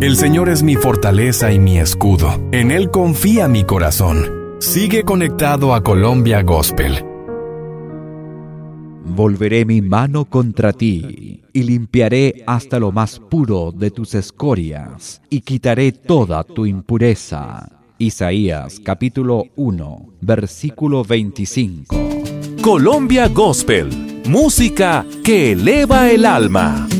El Señor es mi fortaleza y mi escudo. En Él confía mi corazón. Sigue conectado a Colombia Gospel. Volveré mi mano contra ti, y limpiaré hasta lo más puro de tus escorias, y quitaré toda tu impureza. Isaías capítulo 1, versículo 25. Colombia Gospel, música que eleva el alma.